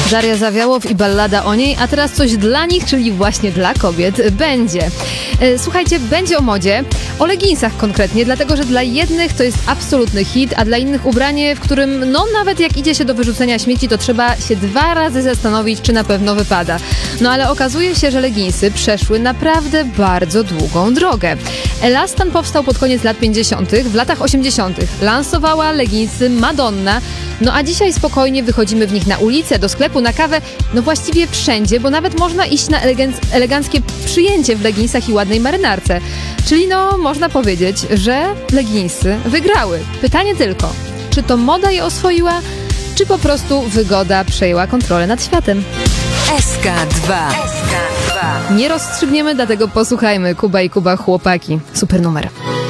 Daria Zawiałow i ballada o niej, a teraz coś dla nich, czyli właśnie dla kobiet, będzie. Słuchajcie, będzie o modzie, o leginsach konkretnie, dlatego że dla jednych to jest absolutny hit, a dla innych ubranie, w którym nawet jak idzie się do wyrzucenia śmieci, to trzeba się 2 razy zastanowić, czy na pewno wypada. No ale okazuje się, że leginsy przeszły naprawdę bardzo długą drogę. Elastan powstał pod koniec lat 50., w latach 80. lansowała leginsy Madonna, a dzisiaj spokojnie wychodzimy w nich na ulicę, do sklepu, na kawę, właściwie wszędzie, bo nawet można iść na eleganckie przyjęcie w leginsach i ładnej marynarce. Czyli można powiedzieć, że leginsy wygrały. Pytanie tylko, czy to moda je oswoiła, czy po prostu wygoda przejęła kontrolę nad światem? SK2. Nie rozstrzygniemy, dlatego posłuchajmy. Kuba i Kuba, chłopaki. Super numer.